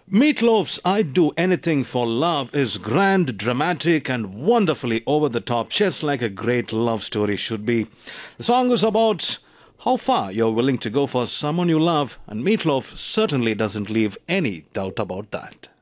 Meatloaf's I'd Do Anything for Love is grand, dramatic, and wonderfully over the top, just like a great love story should be. The song is about how far you're willing to go for someone you love, and Meatloaf certainly doesn't leave any doubt about that.